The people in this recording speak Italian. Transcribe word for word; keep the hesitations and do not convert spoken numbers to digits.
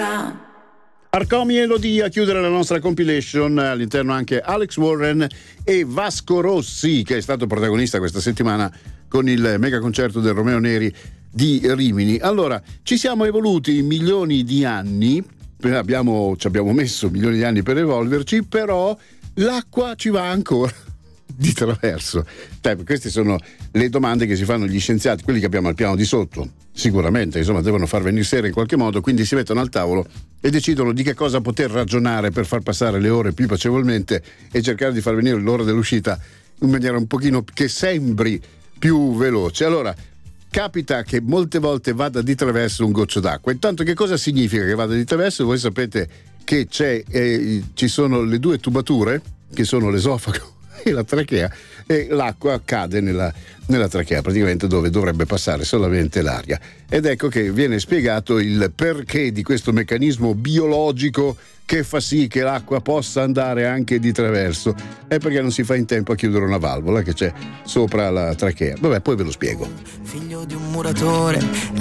sera. Arcomi e Elodie a chiudere la nostra compilation, all'interno anche Alex Warren e Vasco Rossi, che è stato protagonista questa settimana con il mega concerto del Romeo Neri di Rimini. Allora, ci siamo evoluti milioni di anni, abbiamo, ci abbiamo messo milioni di anni per evolverci, però l'acqua ci va ancora di traverso. Cioè, queste sono le domande che si fanno gli scienziati, quelli che abbiamo al piano di sotto, sicuramente, insomma, devono far venire sera in qualche modo, quindi si mettono al tavolo e decidono di che cosa poter ragionare per far passare le ore più piacevolmente e cercare di far venire l'ora dell'uscita in maniera un pochino che sembri più veloce. Allora, capita che molte volte vada di traverso un goccio d'acqua. Intanto, che cosa significa che vada di traverso? Voi sapete che c'è, eh, ci sono le due tubature, che sono l'esofago e la trachea, e l'acqua cade nella, nella trachea, praticamente dove dovrebbe passare solamente l'aria. Ed ecco che viene spiegato il perché di questo meccanismo biologico che fa sì che l'acqua possa andare anche di traverso. È perché non si fa in tempo a chiudere una valvola che c'è sopra la trachea. Vabbè, poi ve lo spiego. Figlio di un muratore,